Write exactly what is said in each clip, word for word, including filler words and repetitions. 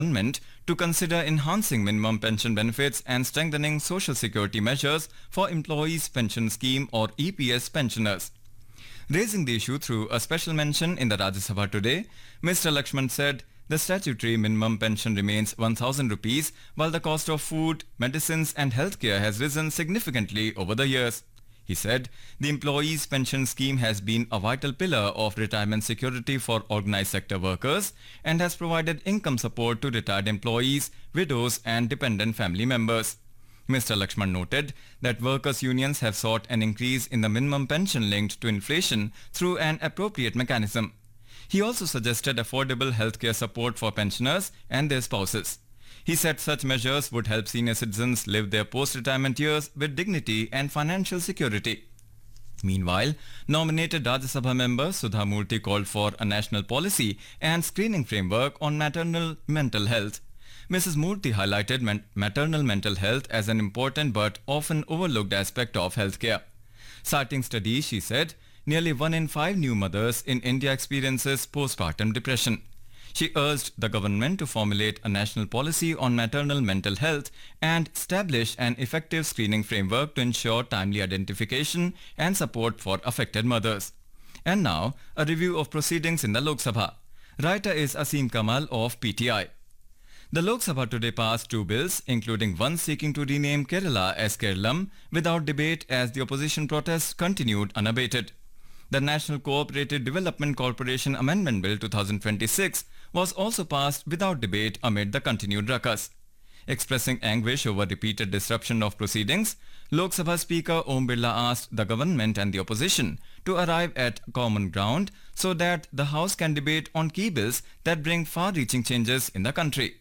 government to consider enhancing minimum pension benefits and strengthening social security measures for employees' pension scheme or E P S pensioners. Raising the issue through a special mention in the Rajya Sabha today, Mister Lakshman said the statutory minimum pension remains one thousand rupees while the cost of food, medicines and healthcare has risen significantly over the years. He said the employees' pension scheme has been a vital pillar of retirement security for organized sector workers and has provided income support to retired employees, widows and dependent family members. Mister Lakshman noted that workers' unions have sought an increase in the minimum pension linked to inflation through an appropriate mechanism. He also suggested affordable healthcare support for pensioners and their spouses. He said such measures would help senior citizens live their post-retirement years with dignity and financial security. Meanwhile, nominated Rajya Sabha member Sudha Murthy called for a national policy and screening framework on maternal mental health. Missus Murthy highlighted man- maternal mental health as an important but often overlooked aspect of healthcare. Citing studies, she said, nearly one in five new mothers in India experiences postpartum depression. She urged the government to formulate a national policy on maternal mental health and establish an effective screening framework to ensure timely identification and support for affected mothers. And now, a review of proceedings in the Lok Sabha. Writer is Asim Kamal of P T I. The Lok Sabha today passed two bills, including one seeking to rename Kerala as Kerala without debate as the opposition protests continued unabated. The National Cooperative Development Corporation Amendment Bill twenty twenty-six was also passed without debate amid the continued ruckus. Expressing anguish over repeated disruption of proceedings, Lok Sabha Speaker Om Birla asked the government and the opposition to arrive at common ground so that the House can debate on key bills that bring far-reaching changes in the country.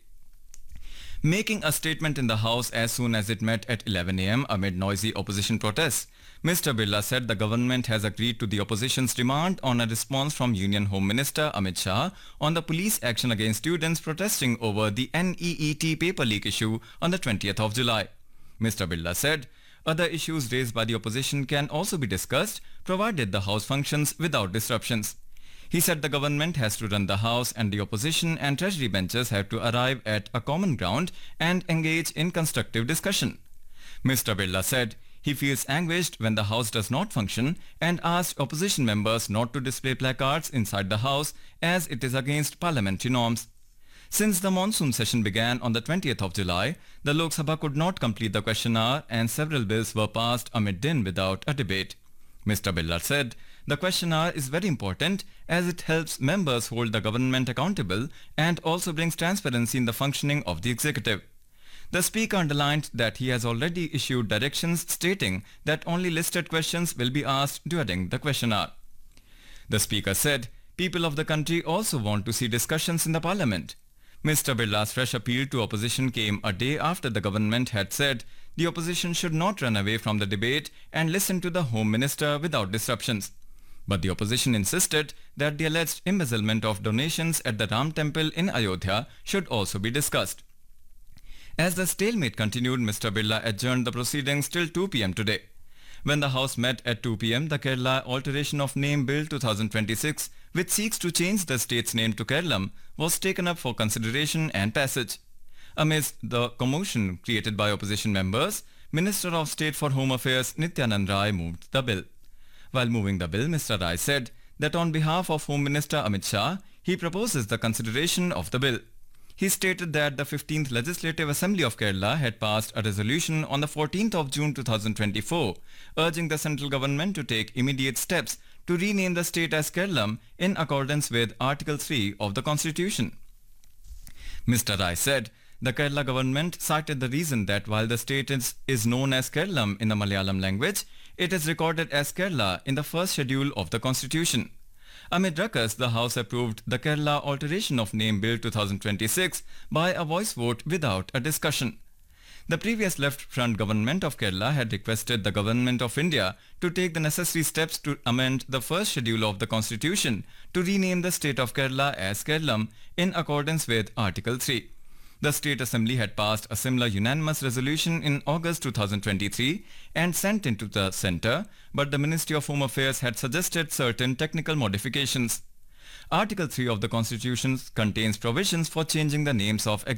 Making a statement in the House as soon as it met at eleven a m amid noisy opposition protests, Mister Birla said the government has agreed to the opposition's demand on a response from Union Home Minister Amit Shah on the police action against students protesting over the N E E T paper leak issue on the twentieth of July. Mister Birla said other issues raised by the opposition can also be discussed provided the House functions without disruptions. He said the government has to run the House and the opposition and Treasury benches have to arrive at a common ground and engage in constructive discussion. Mister Birla said he feels anguished when the House does not function and asked opposition members not to display placards inside the House as it is against parliamentary norms. Since the monsoon session began on the twentieth of July, the Lok Sabha could not complete the question hour and several bills were passed amid din without a debate. Mister Birla said the question hour is very important as it helps members hold the government accountable and also brings transparency in the functioning of the executive. The Speaker underlined that he has already issued directions stating that only listed questions will be asked during the question hour. The Speaker said people of the country also want to see discussions in the Parliament. Mister Birla's fresh appeal to opposition came a day after the government had said the opposition should not run away from the debate and listen to the Home Minister without disruptions. But the opposition insisted that the alleged embezzlement of donations at the Ram Temple in Ayodhya should also be discussed. As the stalemate continued, Mister Birla adjourned the proceedings till two p m today. When the House met at two p m, the Kerala Alteration of Name Bill twenty twenty-six, which seeks to change the state's name to Kerala, was taken up for consideration and passage. Amidst the commotion created by opposition members, Minister of State for Home Affairs Nityanand Rai moved the bill. While moving the bill, Mister Rai said that on behalf of Home Minister Amit Shah, he proposes the consideration of the bill. He stated that the fifteenth Legislative Assembly of Kerala had passed a resolution on the fourteenth of June twenty twenty-four, urging the central government to take immediate steps to rename the state as Kerala in accordance with Article three of the Constitution. Mister Rai said the Kerala government cited the reason that while the state is, is known as Kerala in the Malayalam language, it is recorded as Kerala in the first schedule of the Constitution. Amid ruckus, the House approved the Kerala Alteration of Name Bill twenty twenty-six by a voice vote without a discussion. The previous Left Front government of Kerala had requested the Government of India to take the necessary steps to amend the first schedule of the Constitution to rename the state of Kerala as Kerala in accordance with Article three. The State Assembly had passed a similar unanimous resolution in August twenty twenty-three and sent it to the centre, but the Ministry of Home Affairs had suggested certain technical modifications. Article three of the Constitution contains provisions for changing the names of